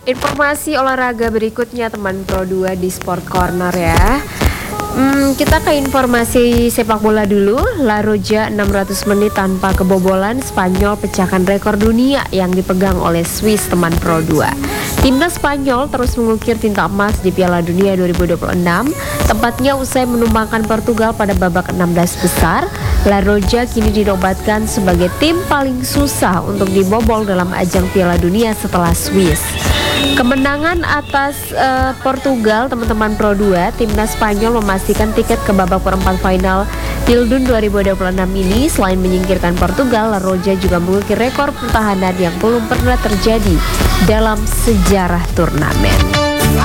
Informasi olahraga berikutnya teman Pro 2 di Sport Corner ya. Kita ke informasi sepak bola dulu. La Roja 600 menit tanpa kebobolan, Spanyol pecahkan rekor dunia yang dipegang oleh Swiss teman Pro 2. Timnas Spanyol terus mengukir tinta emas di Piala Dunia 2026, tepatnya usai menumbangkan Portugal pada babak 16 besar. La Roja kini dinobatkan sebagai tim paling susah untuk dibobol dalam ajang Piala Dunia setelah Swiss. Kemenangan atas Portugal teman-teman Pro 2, timnas Spanyol memastikan tiket ke babak perempat final Pildun 2026 ini. Selain menyingkirkan Portugal, La Roja juga mengukir rekor pertahanan yang belum pernah terjadi dalam sejarah turnamen.